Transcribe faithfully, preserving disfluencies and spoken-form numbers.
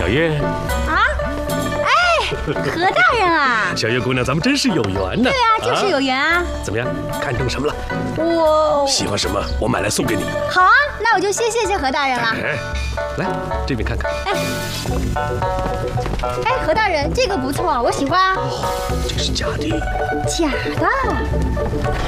月。 啊？哎，何大人啊！ 小月姑娘，咱们真是有缘呢。 对啊，就是有缘啊。 怎么样？看中什么了？ 我喜欢什么，我买来送给你。 好啊，那我就先谢谢何大人了。 哎，来这边看看。 哎，哎，何大人，这个不错，我喜欢啊。 哦，这是假的。 假的？